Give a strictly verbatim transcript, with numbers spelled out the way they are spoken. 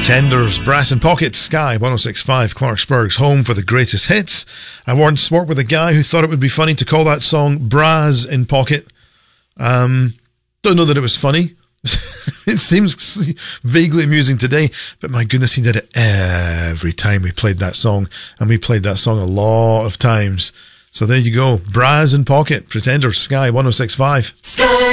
Pretenders, Brass in Pocket, Sky one oh six point five, Clarksburg's home for the greatest hits. I once worked with a guy who thought it would be funny to call that song Bras in Pocket. Um, don't know that it was funny. It seems vaguely amusing today, but my goodness, he did it every time we played that song, and we played that song a lot of times. So there you go, Bras in Pocket, Pretenders, Sky one oh six point five. Sky.